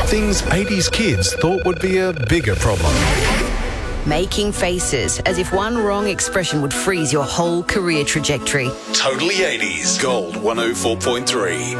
Things 80s kids thought would be a bigger problem. Making faces, as if one wrong expression would freeze your whole career trajectory. Totally 80s. Gold 104.3.